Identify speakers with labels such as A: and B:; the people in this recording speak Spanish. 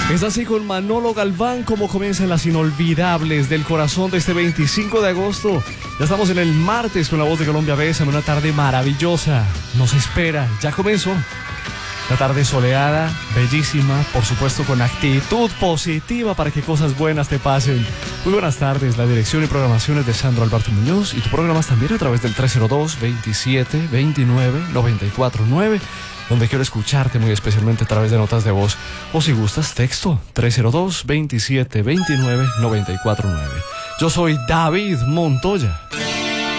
A: Es así con Manolo Galván como comienzan las inolvidables del corazón de este 25 de agosto. Ya estamos en el martes con La Voz de Colombia. Bésame, una tarde maravillosa. Nos espera, ya comenzó. La tarde soleada, bellísima, por supuesto con actitud positiva para que cosas buenas te pasen. Muy buenas tardes, la dirección y programación es de Sandro Alberto Muñoz y tu programas también a través del 302-27-29-94-9, donde quiero escucharte muy especialmente a través de notas de voz o si gustas texto 302-27-29-94-9. Yo soy David Montoya.